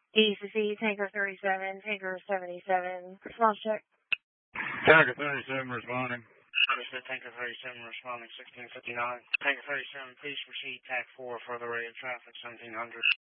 ECC, Tanker 37, Tanker 77, response check. Tanker 37 responding. Understood, Tanker 37 responding 1659. Tanker 37, please proceed TAC 4 further rate of traffic 1700.